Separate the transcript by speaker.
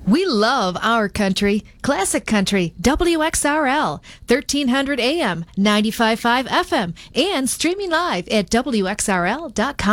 Speaker 1: We love our country. Classic Country, WXRL, 1300 AM, 95.5 FM, and streaming live at WXRL.com.